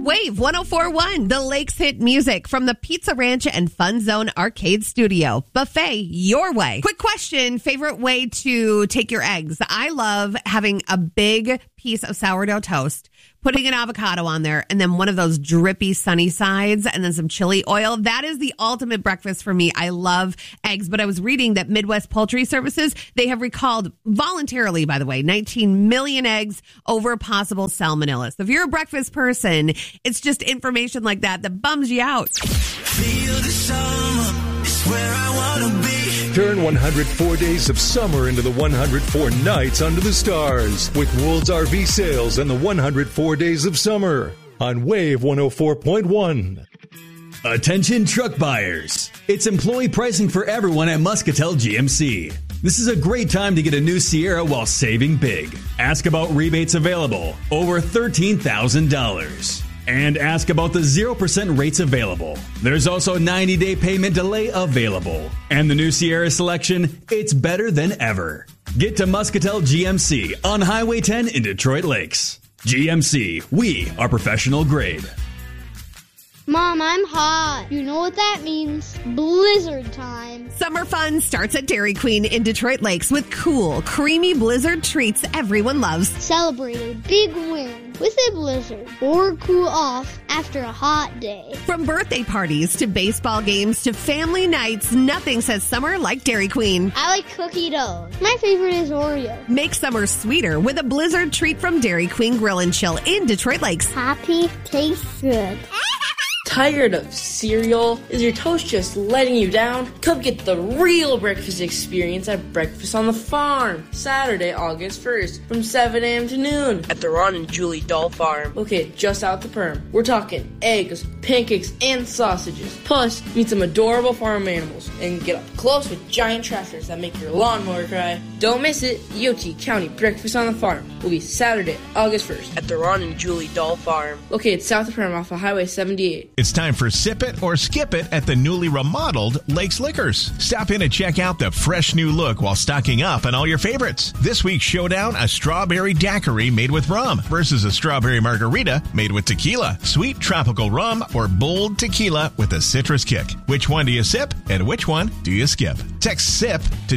Wave 104.1, the Lakes hit music from the Pizza Ranch and Fun Zone Arcade Studio. Buffet your way. Quick question, favorite way to take your eggs? I love having a big piece of sourdough toast, putting an avocado on there, and then one of those drippy sunny sides, and then some chili oil. That is the ultimate breakfast for me. I love eggs, but I was reading that Midwest Poultry Services, they have recalled voluntarily, by the way, 19 million eggs over possible salmonella. So if you're a breakfast person, it's just information like that bums you out. Feel the summer, it's where I want to be. Turn 104 days of summer into the 104 nights under the stars with Woold's RV Sales and the 104 days of summer on Wave 104.1. Attention truck buyers. It's employee pricing for everyone at Muscatel GMC. This is a great time to get a new Sierra while saving big. Ask about rebates available, over $13,000. And ask about the 0% rates available. There's also 90-day payment delay available. And the new Sierra selection, it's better than ever. Get to Muscatel GMC on Highway 10 in Detroit Lakes. GMC, we are professional grade. Mom, I'm hot. You know what that means. Blizzard time. Summer fun starts at Dairy Queen in Detroit Lakes with cool, creamy blizzard treats everyone loves. Celebrate a big win with a blizzard or cool off after a hot day. From birthday parties to baseball games to family nights, nothing says summer like Dairy Queen. I like cookie dough. My favorite is Oreo. Make summer sweeter with a blizzard treat from Dairy Queen Grill and Chill in Detroit Lakes. Happy tastes good. Tired of cereal? Is your toast just letting you down? Come get the real breakfast experience at Breakfast on the Farm, Saturday, August 1st, from 7 a.m. to noon at the Ron and Julie Doll Farm, located just out the Perm. We're talking eggs, pancakes, and sausages. Plus, meet some adorable farm animals and get up close with giant tractors that make your lawnmower cry. Don't miss it. EOT County Breakfast on the Farm will be Saturday, August 1st at the Ron and Julie Doll Farm, located south of Perm off of Highway 78. It's time for Sip It or Skip It at the newly remodeled Lakes Liquors. Stop in and check out the fresh new look while stocking up on all your favorites. This week's showdown, a strawberry daiquiri made with rum versus a strawberry margarita made with tequila, sweet tropical rum, or bold tequila with a citrus kick. Which one do you sip and which one do you skip? Text SIP to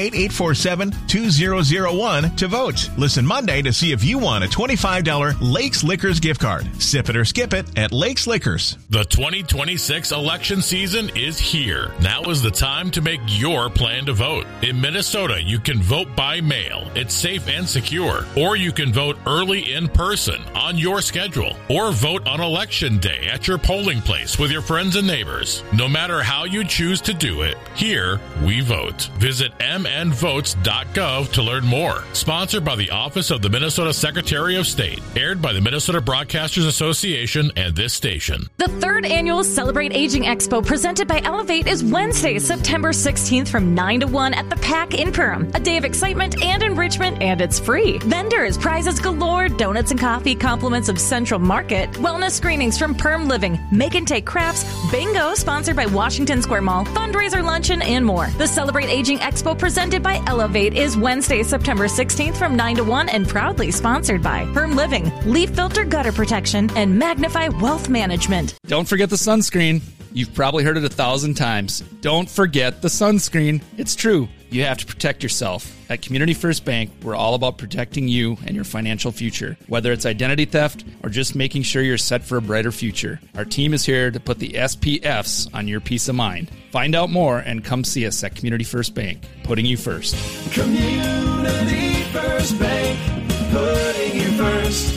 218-847-2001 to vote. Listen Monday to see if you won a $25 Lakes Liquors gift card. Sip it or skip it at Lakes Liquors. The 2026 election season is here. Now is the time to make your plan to vote. In Minnesota, you can vote by mail. It's safe and secure. Or you can vote early in person on your schedule. Or vote on Election Day at your polling place with your friends and neighbors. No matter how you choose to do it, here we vote. Visit mnvotes.gov to learn more. Sponsored by the Office of the Minnesota Secretary of State. Aired by the Minnesota Broadcasters Association and this station. The third annual Celebrate Aging Expo presented by Elevate is Wednesday, September 16th from 9 to 1 at the PAC in Perham. A day of excitement and enrichment, and it's free. Vendors, prizes galore, donuts and coffee, compliments of Central Market, wellness screenings from Perm Living, Make and Take Crafts, bingo sponsored by Washington Square Mall, fundraiser luncheon, and more. The Celebrate Aging Expo presented by Elevate is Wednesday, September 16th from 9 to 1 and proudly sponsored by Perm Living, Leaf Filter Gutter Protection, and Magnify Wealth Management. Don't forget the sunscreen. You've probably heard it 1,000 times. Don't forget the sunscreen. It's true. You have to protect yourself. At Community First Bank, we're all about protecting you and your financial future. Whether it's identity theft or just making sure you're set for a brighter future, our team is here to put the SPFs on your peace of mind. Find out more and come see us at Community First Bank, putting you first. Community First Bank, putting you first.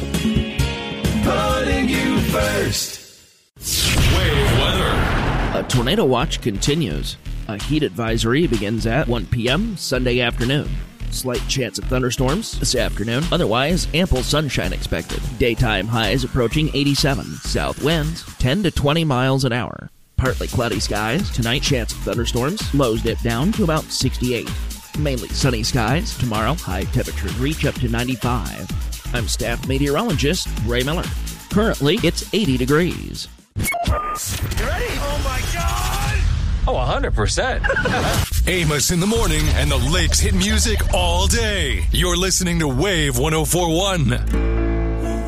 Putting you first. Wave weather. A tornado watch continues. A heat advisory begins at 1 p.m. Sunday afternoon. Slight chance of thunderstorms this afternoon. Otherwise, ample sunshine expected. Daytime highs approaching 87. South winds 10 to 20 miles an hour. Partly cloudy skies. Tonight, chance of thunderstorms. Lows dip down to about 68. Mainly sunny skies. Tomorrow, high temperatures reach up to 95. I'm staff meteorologist Ray Miller. Currently, it's 80 degrees. You ready? Oh my God! Oh, 100%. Amos in the morning and the Lakes hit music all day. You're listening to Wave 104.1.